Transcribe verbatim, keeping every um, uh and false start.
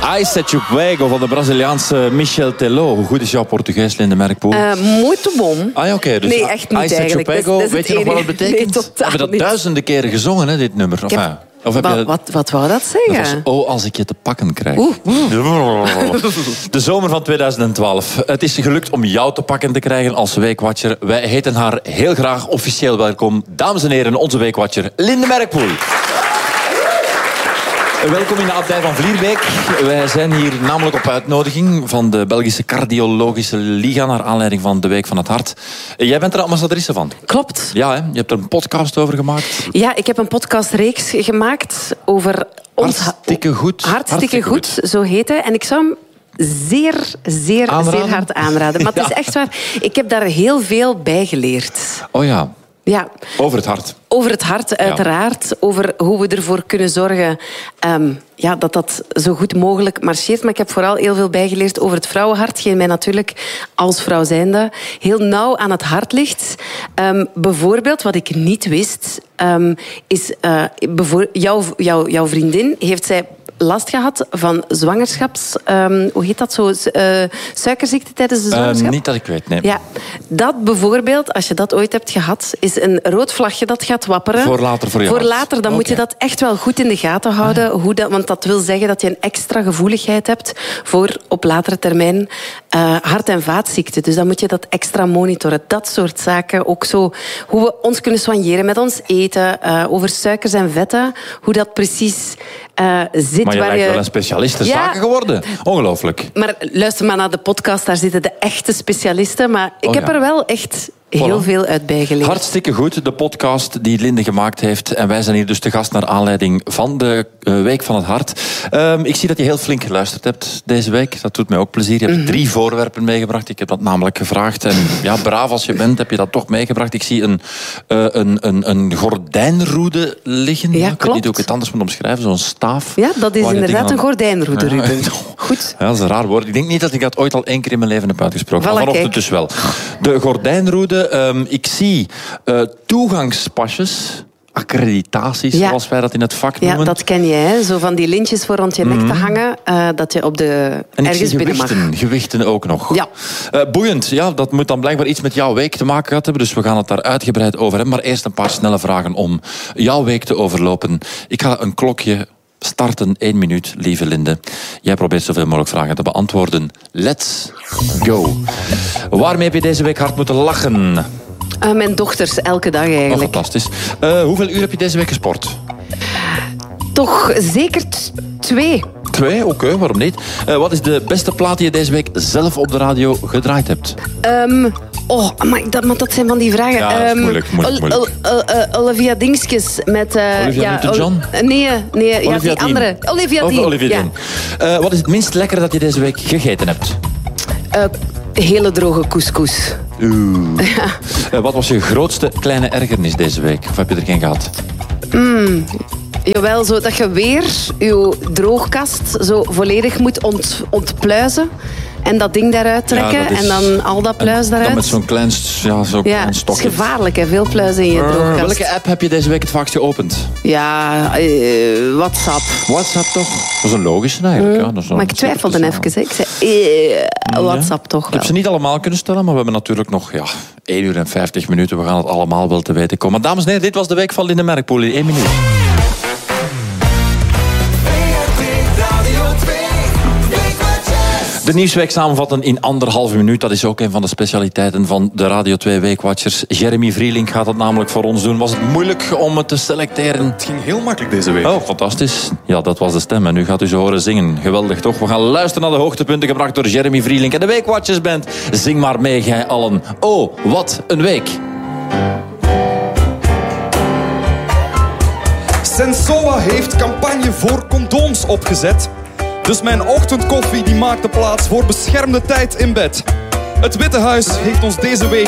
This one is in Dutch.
I Set You Fuego van de Braziliaanse Michel Teló. Hoe goed is jouw Portugees, Linde Merkpoel? Uh, muito bom. Ah, oké. Okay, dus nee, echt niet I Set You Fuego, weet je nog wat het betekent? Nee, totaal We hebben dat niet. duizenden keren gezongen, hè, dit nummer. Of, heb... Of heb wat, je... wat, wat wou dat zeggen? Dat was, oh, als ik je te pakken krijg. Oeh, oeh. De zomer van tweeduizend twaalf. Het is gelukt om jou te pakken te krijgen als weekwatcher. Wij heten haar heel graag officieel welkom. Dames en heren, onze weekwatcher Linde Merkpoel. Welkom in de abdij van Vlierbeek. Wij zijn hier namelijk op uitnodiging van de Belgische Cardiologische Liga naar aanleiding van de Week van het Hart. Jij bent er ambassadrice van. Klopt. Ja, hè? Je hebt er een podcast over gemaakt. Ja, ik heb een podcastreeks gemaakt over... Ons Hartstikke goed. Hartstikke, Hartstikke goed, goed, zo heet hij. En ik zou hem zeer, zeer, aanraden? zeer hard aanraden. Maar het is echt waar. Ik heb daar heel veel bij geleerd. Oh ja. Ja. Over het hart. Over het hart, uiteraard. Ja. Over hoe we ervoor kunnen zorgen um, ja, dat dat zo goed mogelijk marcheert. Maar ik heb vooral heel veel bijgeleerd over het vrouwenhart. Geen mij natuurlijk als vrouw zijnde heel nauw aan het hart ligt. Um, bijvoorbeeld, wat ik niet wist, um, is... Uh, bevoor- jouw, jouw, jouw vriendin heeft zij... last gehad van zwangerschaps... Um, hoe heet dat zo? Uh, suikerziekte tijdens de zwangerschap? Uh, niet dat ik weet, nee. Ja, dat bijvoorbeeld, als je dat ooit hebt gehad, is een rood vlagje dat gaat wapperen. Voor later voor je Voor hart. later, dan okay. moet je dat echt wel goed in de gaten houden. Ah. Hoe dat, want dat wil zeggen dat je een extra gevoeligheid hebt voor op latere termijn uh, hart- en vaatziekten. Dus dan moet je dat extra monitoren. Dat soort zaken. Ook zo hoe we ons kunnen soigneren met ons eten. Uh, over suikers en vetten. Hoe dat precies uh, zit. Maar je waar lijkt je... wel een specialist in ja, zaken geworden. Ongelooflijk. Maar luister maar naar de podcast, daar zitten de echte specialisten. Maar ik oh, heb ja. er wel echt heel voilà. veel uit bijgeleerd. Hartstikke goed, de podcast die Linde gemaakt heeft. En wij zijn hier dus te gast naar aanleiding van de uh, Week van het Hart. Um, ik zie dat je heel flink geluisterd hebt deze week. Dat doet mij ook plezier. Je hebt mm-hmm. drie voorwerpen meegebracht. Ik heb dat namelijk gevraagd. En ja, braaf als je bent, heb je dat toch meegebracht. Ik zie een, uh, een, een, een gordijnroede liggen. Ja, ik weet klopt. niet hoe ik het anders moet omschrijven. Zo'n staaf. Ja, dat is inderdaad aan... een gordijnroede, Ruben. Goed. Ja, dat is een raar woord. Ik denk niet dat ik dat ooit al één keer in mijn leven heb uitgesproken. Voilà, maar vanochtend kijk. dus wel. De gordijnroede... Um, ik zie uh, toegangspasjes, accreditaties, ja. zoals wij dat in het vak noemen. Ja, dat ken je, hè? Zo van die lintjes voor rond je nek mm-hmm. te hangen, uh, dat je op de en ergens ik zie binnen gewichten, mag. gewichten ook nog. Ja. Uh, boeiend, ja, dat moet dan blijkbaar iets met jouw week te maken gehad hebben, dus we gaan het daar uitgebreid over hebben. Maar eerst een paar snelle vragen om jouw week te overlopen. Ik ga een klokje starten, één minuut, lieve Linde. Jij probeert zoveel mogelijk vragen te beantwoorden. Let's go. Waarmee heb je deze week hard moeten lachen? Uh, mijn dochters, elke dag eigenlijk. Oh, fantastisch. Uh, hoeveel uur heb je deze week gesport? Toch zeker t- twee. Twee? Oké, okay, waarom niet? Uh, wat is de beste plaat die je deze week zelf op de radio gedraaid hebt? Um, oh, maar dat, maar dat zijn van die vragen. Ja, dat is moeilijk, moeilijk, moeilijk. Ol, ol, uh, Olivia Dingskes met... Uh, Olivia ja, Newton-John? Ol, nee, nee ja, Olivia die andere. Olivia Of Dean. Olivia ja. Dean. Uh, wat is het minst lekkere dat je deze week gegeten hebt? Uh, hele droge couscous. Oeh. Ja. Uh, wat was je grootste kleine ergernis deze week? Of heb je er geen gehad? Mm, jawel, zo dat je weer je droogkast zo volledig moet ont, ontpluizen. En dat ding daaruit trekken. Ja, is... En dan al dat pluis en, daaruit. Dan met zo'n klein, ja, zo'n ja, klein stokje. Het is gevaarlijk, hè? Veel pluizen in je uh, droogkast. Welke app heb je deze week het vaakst geopend? Ja, uh, WhatsApp. WhatsApp toch? Dat is een logische eigenlijk. Mm. Ja, dat is maar ik twijfelde even. Hè. Ik zei, uh, WhatsApp ja. toch wel. Ik heb ze niet allemaal kunnen stellen, maar we hebben natuurlijk nog ja, één uur en vijftig minuten. We gaan het allemaal wel te weten komen. Dames en heren, dit was de Week van Linde Merkpoel in één minuut. De Nieuwsweek samenvatten in anderhalve minuut. Dat is ook een van de specialiteiten van de Radio twee Weekwatchers. Jeremy Vrielink gaat dat namelijk voor ons doen. Was het moeilijk om het te selecteren? Het ging heel makkelijk deze week. Oh, fantastisch. Ja, dat was de stem. En nu gaat u ze horen zingen. Geweldig, toch? We gaan luisteren naar de hoogtepunten gebracht door Jeremy Vrielink en de Weekwatchers Band. Zing maar mee, gij allen. Oh, wat een week. Sensoa heeft campagne voor condooms opgezet. Dus mijn ochtendkoffie die maakte plaats voor beschermde tijd in bed. Het Witte Huis heeft ons deze week